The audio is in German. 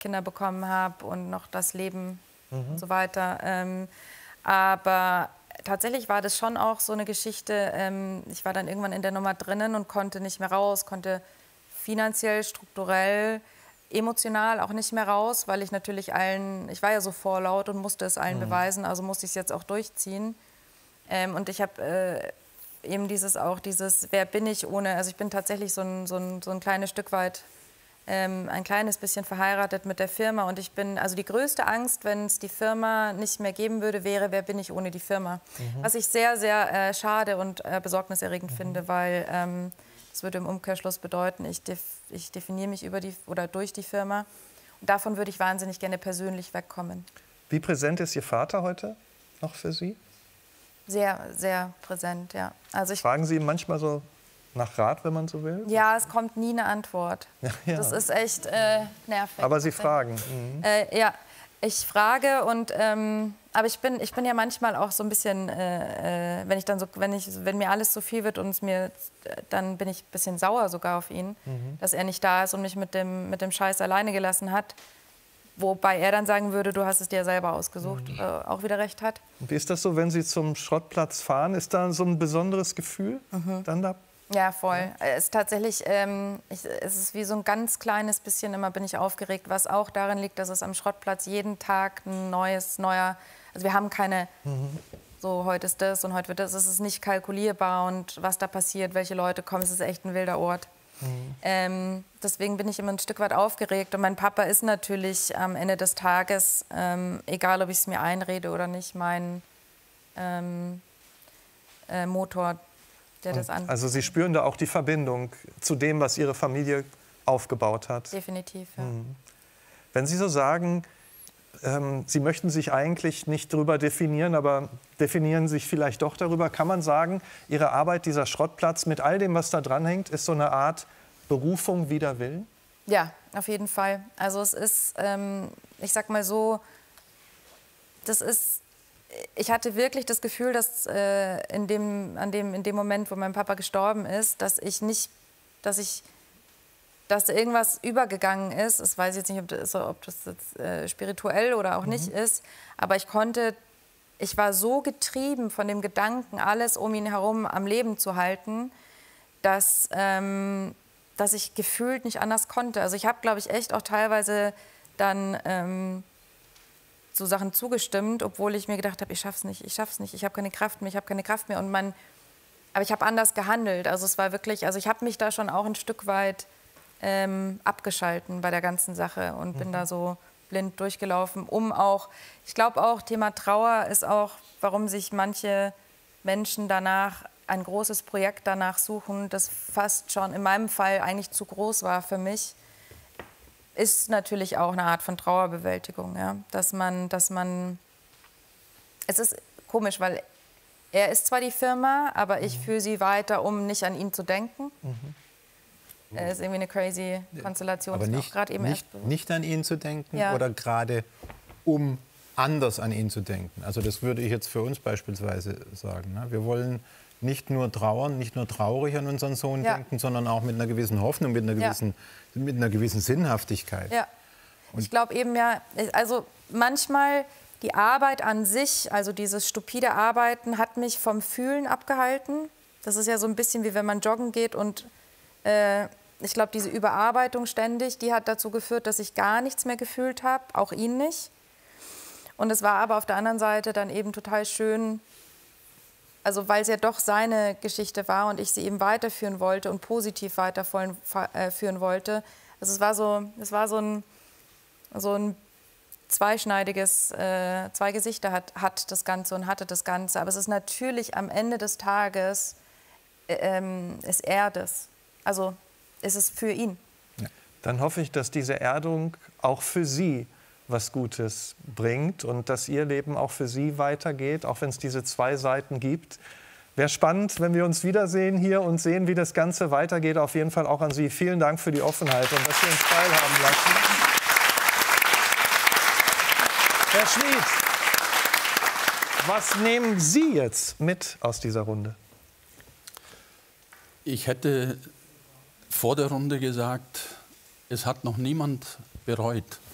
Kinder bekommen habe und noch das Leben und so weiter. Aber tatsächlich war das schon auch so eine Geschichte. Ich war dann irgendwann in der Nummer drinnen und konnte nicht mehr raus, konnte finanziell, strukturell, emotional auch nicht mehr raus, weil ich natürlich ich war ja so vorlaut und musste es allen beweisen, also musste ich es jetzt auch durchziehen. Und ich habe eben dieses, wer bin ich ohne, also ich bin tatsächlich so ein kleines Stück weit, ein kleines bisschen verheiratet mit der Firma und also die größte Angst, wenn es die Firma nicht mehr geben würde, wäre, wer bin ich ohne die Firma? Was ich sehr, sehr schade und besorgniserregend finde, weil das würde im Umkehrschluss bedeuten, ich definiere mich durch die Firma und davon würde ich wahnsinnig gerne persönlich wegkommen. Wie präsent ist Ihr Vater heute noch für Sie? Sehr, sehr präsent, ja. Also fragen Sie ihn manchmal so nach Rat, wenn man so will? Ja, es kommt nie eine Antwort. Ja. Das ist echt nervig. Aber Sie fragen? Ja, ich frage und aber ich bin ja manchmal auch so ein bisschen, wenn mir alles zu viel wird und dann bin ich ein bisschen sauer sogar auf ihn, dass er nicht da ist und mich mit dem Scheiß alleine gelassen hat. Wobei er dann sagen würde, du hast es dir selber ausgesucht, auch wieder recht hat. Und wie ist das so, wenn Sie zum Schrottplatz fahren? Ist da so ein besonderes Gefühl dann da? Ja, voll. Ja. Es ist tatsächlich, es ist wie so ein ganz kleines bisschen, immer bin ich aufgeregt, was auch darin liegt, dass es am Schrottplatz jeden Tag ein neuer, also wir haben keine, so heute ist das und heute wird das, es ist nicht kalkulierbar und was da passiert, welche Leute kommen, es ist echt ein wilder Ort. Deswegen bin ich immer ein Stück weit aufgeregt. Und mein Papa ist natürlich am Ende des Tages, egal ob ich es mir einrede oder nicht, mein Motor, der das an. Also Sie spüren da auch die Verbindung zu dem, was Ihre Familie aufgebaut hat? Definitiv, ja. Wenn Sie so sagen, Sie möchten sich eigentlich nicht darüber definieren, aber definieren sich vielleicht doch darüber. Kann man sagen, Ihre Arbeit, dieser Schrottplatz mit all dem, was da dranhängt, ist so eine Art Berufung wider Willen? Ja, auf jeden Fall. Also es ist, ich sag mal so, ich hatte wirklich das Gefühl, dass in dem Moment, wo mein Papa gestorben ist, dass irgendwas übergegangen ist. Ich weiß jetzt nicht, ob das jetzt spirituell oder auch nicht ist, aber ich war so getrieben von dem Gedanken, alles um ihn herum am Leben zu halten, dass ich gefühlt nicht anders konnte. Also ich habe, glaube ich, echt auch teilweise dann so Sachen zugestimmt, obwohl ich mir gedacht habe, ich schaff's nicht, ich habe keine Kraft mehr, aber ich habe anders gehandelt. Also es war wirklich, also ich habe mich da schon auch ein Stück weit abgeschalten bei der ganzen Sache und bin da so blind durchgelaufen, ich glaube auch, Thema Trauer ist auch, warum sich manche Menschen danach ein großes Projekt danach suchen, das fast schon in meinem Fall eigentlich zu groß war für mich, ist natürlich auch eine Art von Trauerbewältigung, ja? Dass man, es ist komisch, weil er ist zwar die Firma, aber ich führe sie weiter, um nicht an ihn zu denken. Das ist irgendwie eine crazy Konstellation. Aber nicht an ihn zu denken, ja, oder gerade um anders an ihn zu denken. Also das würde ich jetzt für uns beispielsweise sagen. Ne? Wir wollen nicht nur trauern, nicht nur traurig an unseren Sohn denken, sondern auch mit einer gewissen Hoffnung, mit einer gewissen Sinnhaftigkeit. Ja. Ich glaube eben also manchmal die Arbeit an sich, also dieses stupide Arbeiten, hat mich vom Fühlen abgehalten. Das ist ja so ein bisschen wie wenn man joggen geht und ich glaube, diese Überarbeitung ständig, die hat dazu geführt, dass ich gar nichts mehr gefühlt habe, auch ihn nicht. Und es war aber auf der anderen Seite dann eben total schön, also weil es ja doch seine Geschichte war und ich sie eben weiterführen wollte und positiv weiterführen wollte. Also es war so ein zweischneidiges, zwei Gesichter hat das Ganze und hatte das Ganze. Aber es ist natürlich am Ende des Tages, ist er das. Also ist es für ihn. Ja. Dann hoffe ich, dass diese Erdung auch für Sie was Gutes bringt und dass Ihr Leben auch für Sie weitergeht, auch wenn es diese zwei Seiten gibt. Wäre spannend, wenn wir uns wiedersehen hier und sehen, wie das Ganze weitergeht. Auf jeden Fall auch an Sie. Vielen Dank für die Offenheit und dass Sie uns teilhaben lassen. Herr Schmid, was nehmen Sie jetzt mit aus dieser Runde? Ich hätte vor der Runde gesagt, es hat noch niemand bereut.